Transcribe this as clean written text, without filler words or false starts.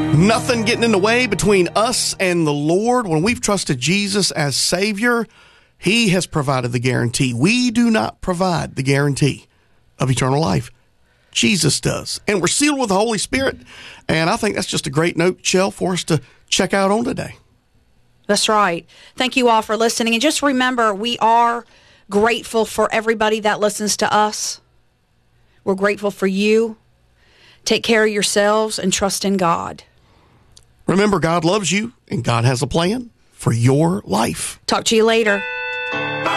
Nothing getting in the way between us and the Lord. When we've trusted Jesus as Savior, He has provided the guarantee. We do not provide the guarantee of eternal life. Jesus does. And we're sealed with the Holy Spirit. And I think that's just a great note, Shell, for us to check out on today. That's right. Thank you all for listening. And just remember, we are grateful for everybody that listens to us. We're grateful for you. Take care of yourselves and trust in God. Remember, God loves you and God has a plan for your life. Talk to you later.